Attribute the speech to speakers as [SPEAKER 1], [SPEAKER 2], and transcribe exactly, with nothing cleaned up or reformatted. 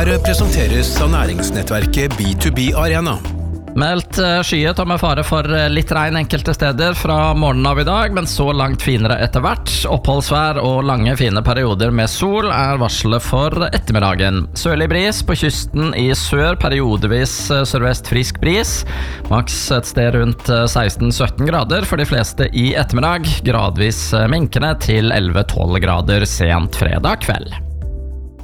[SPEAKER 1] Her presenteres av næringsnettverket B to B Arena.
[SPEAKER 2] Meldt skyet og med fare for litt regn enkelte steder fra morgenen av i dag, men så langt finere etter hvert. Oppholdsvær og lange fine perioder med sol er varslet for ettermiddagen. Sørlig bris på kysten i sør, periodevis sørvest frisk bris. Maks et sted rundt seksten til sytten grader for de fleste i ettermiddag. Gradvis minkende til elleve til tolv grader sent fredag kveld.